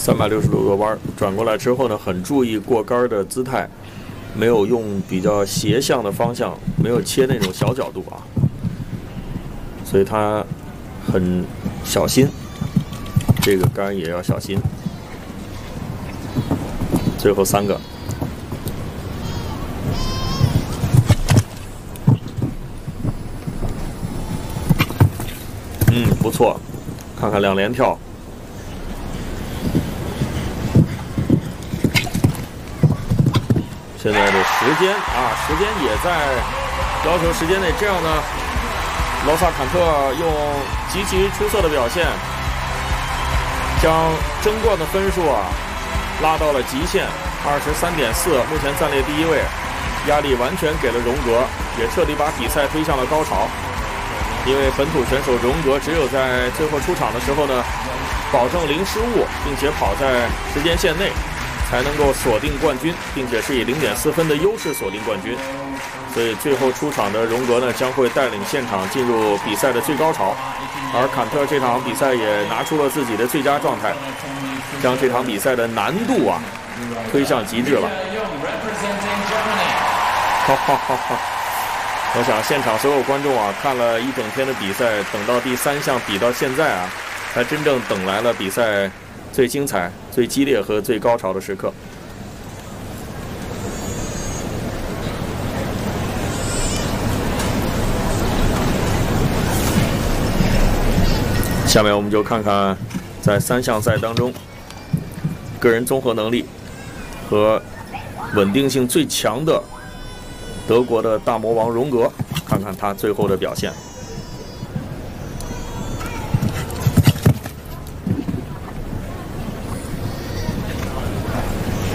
360度的弯，转过来之后呢，很注意过杆的姿态，没有用比较斜向的方向，没有切那种小角度啊，所以他很小心，这个杆也要小心。最后3个。 不错，看看2连跳。现在的时间啊，时间也在要求时间内。这样呢，劳萨坎特用极其出色的表现，将争冠的分数啊拉到了极限，23.4，目前暂列第1位，压力完全给了荣格，也彻底把比赛推向了高潮。 因为本土选手荣格只有在最后出场的时候呢，保证零失误，并且跑在时间线内，才能够锁定冠军，并且是以0.4分的优势锁定冠军。所以最后出场的荣格呢，将会带领现场进入比赛的最高潮。而坎特这场比赛也拿出了自己的最佳状态，将这场比赛的难度啊推向极致了。哈哈哈哈！ 我想现场所有观众啊，看了一整天的比赛，等到第3项比到现在啊，才真正等来了比赛最精彩、最激烈和最高潮的时刻。下面我们就看看在3项赛当中，个人综合能力和稳定性最强的。 德国的大魔王荣格，看看他最后的表现。